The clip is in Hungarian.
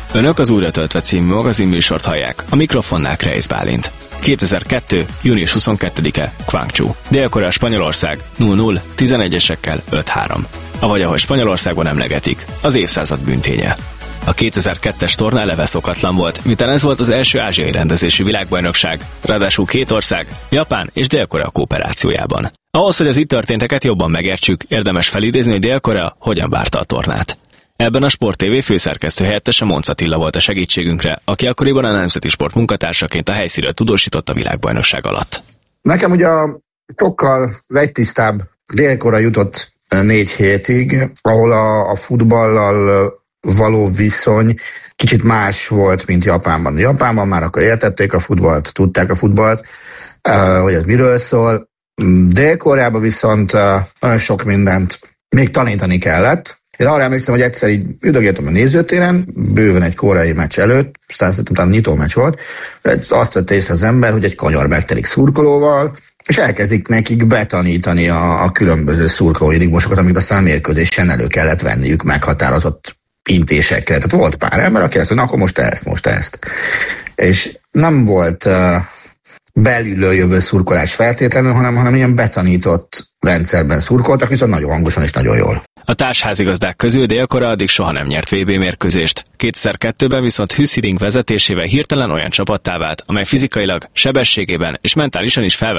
Önök az Újra töltve című magazinműsort hallják, a mikrofonnál Kreisz Bálint. 2002. június 22-e, Guangzhou. Dél-Korea Spanyolország 0-0, 11-esekkel 5-3. Avagy ahogy Spanyolországban emlegetik, az évszázad bűnténye. A 2002-es torna eleve szokatlan volt, miután ez volt az első ázsiai rendezésű világbajnokság, ráadásul két ország, Japán és Dél-Korea kooperációjában. Ahhoz, hogy az itt történteket jobban megértsük, érdemes felidézni, hogy Dél-Korea hogyan várta a tornát. Ebben a Sport TV főszerkesztő helyettese Monc Attila volt a segítségünkre, aki akkoriban a Nemzeti Sport munkatársaként a helyszínről tudósított a világbajnokság alatt. Nekem ugye sokkal vegytisztább Dél-Korea jutott 4 hétig, ahol a futballal való viszony kicsit más volt, mint Japánban. Japánban már akkor értették a futballt, tudták a futballt, hogy ez miről szól. Dél-Koreában viszont nagyon sok mindent még tanítani kellett. Én arra emlékszem, hogy egyszer így üldögéltem a nézőtéren, bőven egy koreai meccs előtt, aztán utána nyitó meccs volt, azt vette észre az ember, hogy egy kanyar megtelik szurkolóval, és elkezdik nekik betanítani a különböző szurkolói ritmusokat, amit aztán a mérkőzésen elő kellett venniük meghatározott intésekkel. Tehát volt pár ember, aki azt mondja, akkor most ezt. És nem volt belülről jövő szurkolás feltétlenül, hanem ilyen betanított rendszerben szurkoltak, viszont nagyon hangosan és nagyon jól. A társházigazdák közül Dél-Korea addig soha nem nyert VB mérkőzést. 2002-ben viszont Hü Siri vezetésével hirtelen olyan csapattá vált, amely fizikailag, sebességében és mentálisan is